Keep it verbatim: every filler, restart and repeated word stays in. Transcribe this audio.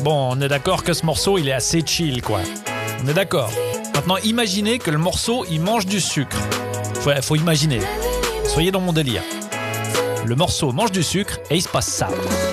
Bon, on est d'accord que ce morceau, il est assez chill, quoi. On est d'accord. Maintenant, imaginez que le morceau, il mange du sucre. Faut, faut imaginer. Soyez dans mon délire. Le morceau mange du sucre et il se passe ça.